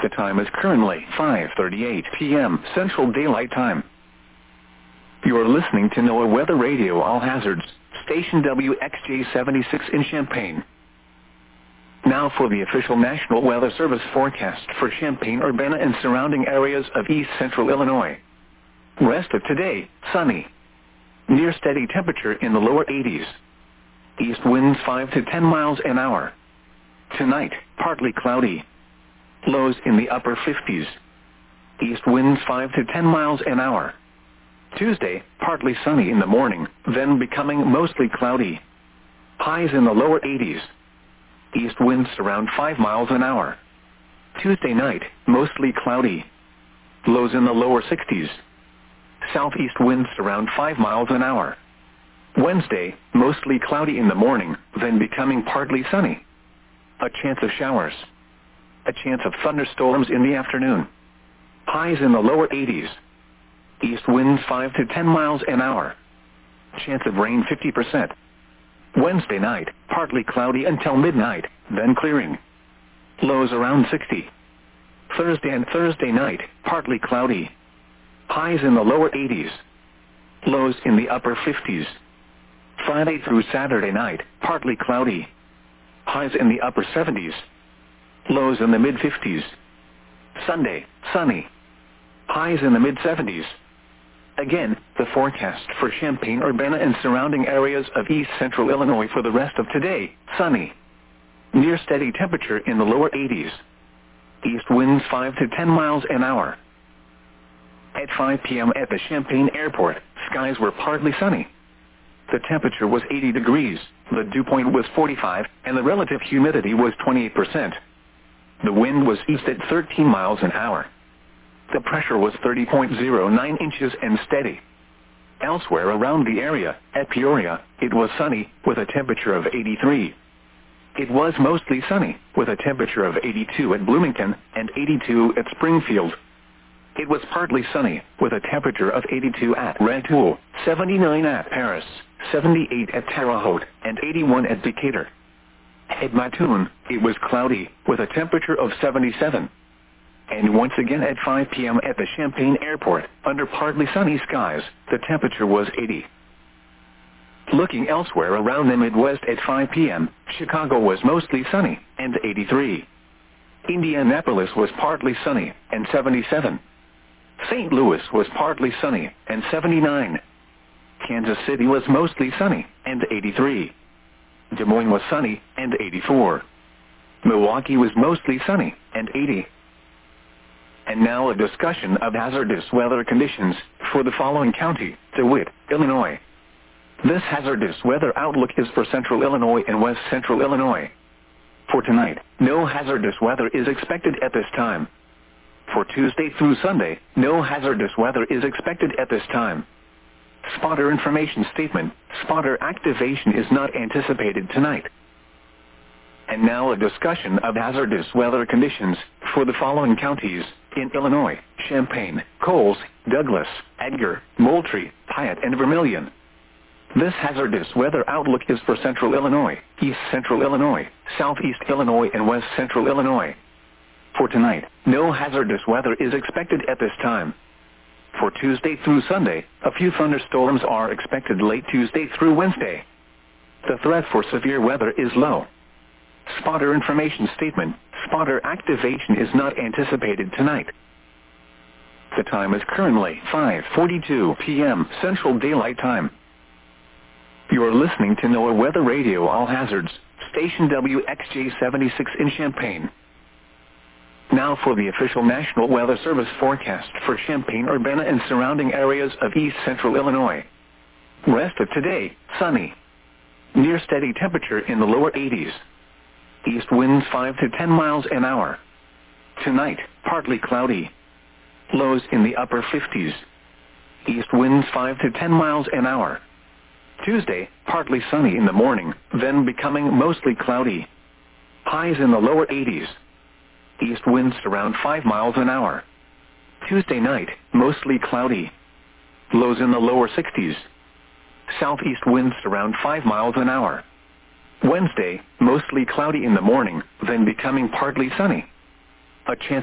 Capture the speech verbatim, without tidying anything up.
The time is currently five thirty-eight p m Central Daylight Time. You are listening to NOAA Weather Radio All Hazards, station W X J seventy-six in Champaign. Now for the official National Weather Service forecast for Champaign-Urbana and surrounding areas of east central Illinois. Rest of today, sunny. Near steady temperature in the lower eighties. East winds five to ten miles an hour. Tonight, partly cloudy. Lows in the upper fifties. East winds five to ten miles an hour. Tuesday, partly sunny in the morning, then becoming mostly cloudy. Highs in the lower eighties. East winds around five miles an hour. Tuesday night, mostly cloudy. Lows in the lower sixties. Southeast winds around five miles an hour. Wednesday, mostly cloudy in the morning, then becoming partly sunny. A chance of showers. A chance of thunderstorms in the afternoon. Highs in the lower eighties. East winds five to ten miles an hour. Chance of rain fifty percent. Wednesday night, partly cloudy until midnight, then clearing. Lows around sixty. Thursday and Thursday night, partly cloudy. Highs in the lower eighties. Lows in the upper fifties. Friday through Saturday night, partly cloudy. Highs in the upper seventies. Lows in the mid-fifties. Sunday, sunny. Highs in the mid-seventies. Again, the forecast for Champaign-Urbana and surrounding areas of east central Illinois for the rest of today, sunny. Near steady temperature in the lower eighties. East winds five to ten miles an hour. At five p m at the Champaign Airport, skies were partly sunny. The temperature was eighty degrees, the dew point was forty-five, and the relative humidity was twenty-eight percent. The wind was east at thirteen miles an hour. The pressure was thirty point zero nine inches and steady. Elsewhere around the area, at Peoria, it was sunny, with a temperature of eighty-three. It was mostly sunny, with a temperature of eighty-two at Bloomington and eighty-two at Springfield. It was partly sunny, with a temperature of eighty-two at Rantoul, seventy-nine at Paris, seventy-eight at Terre Haute, and eighty-one at Decatur. At Mattoon, it was cloudy, with a temperature of seventy-seven. And once again at five p m at the Champaign Airport, under partly sunny skies, the temperature was eighty. Looking elsewhere around the Midwest at five p m, Chicago was mostly sunny, and eighty-three. Indianapolis was partly sunny, and seventy-seven. Saint Louis was partly sunny, and seventy-nine. Kansas City was mostly sunny, and eighty-three. Des Moines was sunny, and eighty-four. Milwaukee was mostly sunny, and eighty. And now a discussion of hazardous weather conditions for the following county, DeWitt, Illinois. This hazardous weather outlook is for central Illinois and west central Illinois. For tonight, no hazardous weather is expected at this time. For Tuesday through Sunday, no hazardous weather is expected at this time. Spotter information statement, spotter activation is not anticipated tonight. And now a discussion of hazardous weather conditions for the following counties in Illinois: Champaign, Coles, Douglas, Edgar, Moultrie, Piatt, and Vermilion. This hazardous weather outlook is for central Illinois, east central Illinois, southeast Illinois, and west central Illinois. For tonight, no hazardous weather is expected at this time. For Tuesday through Sunday, a few thunderstorms are expected late Tuesday through Wednesday. The threat for severe weather is low. Spotter information statement, spotter activation is not anticipated tonight. The time is currently five forty-two p m Central Daylight Time. You are listening to NOAA Weather Radio All Hazards, station W X J seventy-six in Champaign. Now for the official National Weather Service forecast for Champaign-Urbana and surrounding areas of east central Illinois. Rest of today, sunny. Near steady temperature in the lower eighties. East winds five to ten miles an hour. Tonight, partly cloudy. Lows in the upper fifties. East winds five to ten miles an hour. Tuesday, partly sunny in the morning, then becoming mostly cloudy. Highs in the lower eighties. East winds around five miles an hour. Tuesday night, mostly cloudy. Lows in the lower sixties. Southeast winds around five miles an hour. Wednesday, mostly cloudy in the morning, then becoming partly sunny. A chance